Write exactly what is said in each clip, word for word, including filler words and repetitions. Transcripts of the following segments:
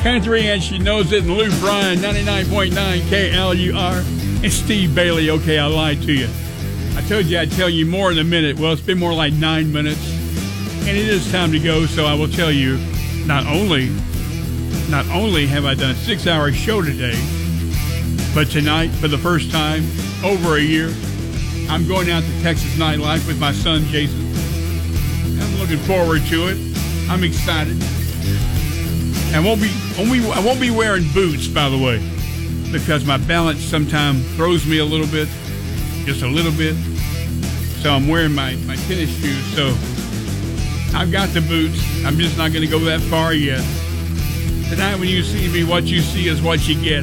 Country, and she knows it. And Lou Bryan, ninety-nine point nine K L U R. And Steve Bailey. Okay, I lied to you. I told you I'd tell you more in a minute. Well, it's been more like nine minutes. And it is time to go, so I will tell you, not only, not only have I done a six-hour show today, but tonight, for the first time, over a year, I'm going out to Texas nightlife with my son, Jason. I'm looking forward to it. I'm excited. I won't be, I won't be wearing boots, by the way, because my balance sometimes throws me a little bit, just a little bit. So I'm wearing my, my tennis shoes. So I've got the boots. I'm just not going to go that far yet. Tonight, when you see me, what you see is what you get.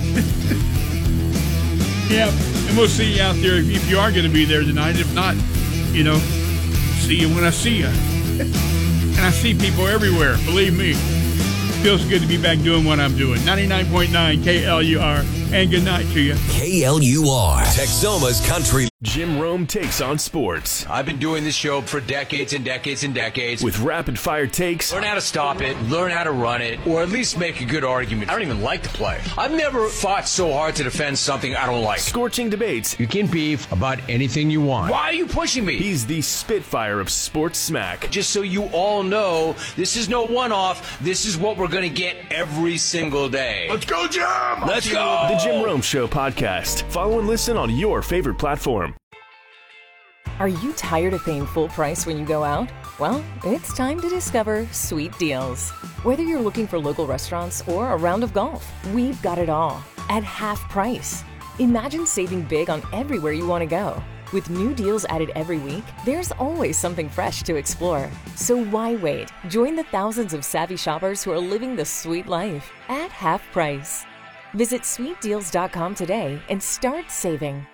Yeah, and we'll see you out there if, if you are going to be there tonight. If not, you know, see you when I see you. And I see people everywhere, believe me. Feels good to be back doing what I'm doing. ninety-nine point nine K L U R, and good night to you. K L U R, Texoma's Country. Jim Rome takes on sports. I've been doing this show for decades and decades and decades. With rapid-fire takes. Learn how to stop it, learn how to run it, or at least make a good argument. I don't even like to play. I've never fought so hard to defend something I don't like. Scorching debates. You can beef about anything you want. Why are you pushing me? He's the Spitfire of sports smack. Just so you all know, this is no one-off. This is what we're going to get every single day. Let's go, Jim! Let's go! The Jim Rome Show podcast. Follow and listen on your favorite platform. Are you tired of paying full price when you go out? Well, it's time to discover Sweet Deals. Whether you're looking for local restaurants or a round of golf, we've got it all at half price. Imagine saving big on everywhere you want to go. With new deals added every week, there's always something fresh to explore. So why wait? Join the thousands of savvy shoppers who are living the sweet life at half price. Visit sweet deals dot com today and start saving.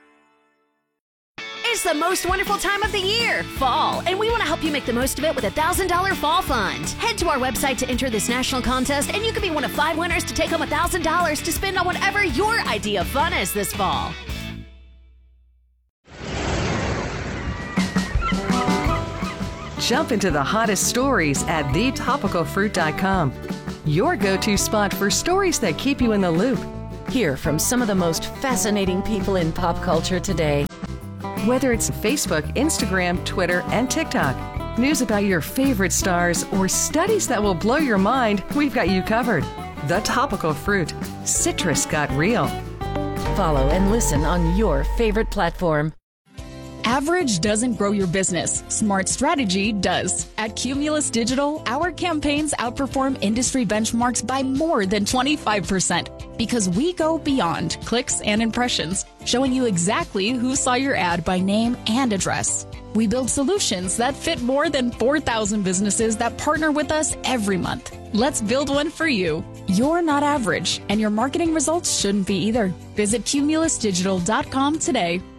It's the most wonderful time of the year, fall, and we want to help you make the most of it with a one thousand dollars Fall Fund. Head to our website to enter this national contest, and you could be one of five winners to take home one thousand dollars to spend on whatever your idea of fun is this fall. Jump into the hottest stories at the topical fruit dot com. Your go-to spot for stories that keep you in the loop. Hear from some of the most fascinating people in pop culture today. Whether it's Facebook, Instagram, Twitter, and TikTok, news about your favorite stars, or studies that will blow your mind, we've got you covered. The Topical Fruit. Citrus got real. Follow and listen on your favorite platform. Average doesn't grow your business. Smart strategy does. At Cumulus Digital, our campaigns outperform industry benchmarks by more than twenty-five percent because we go beyond clicks and impressions, showing you exactly who saw your ad by name and address. We build solutions that fit more than four thousand businesses that partner with us every month. Let's build one for you. You're not average, and your marketing results shouldn't be either. Visit cumulus digital dot com today.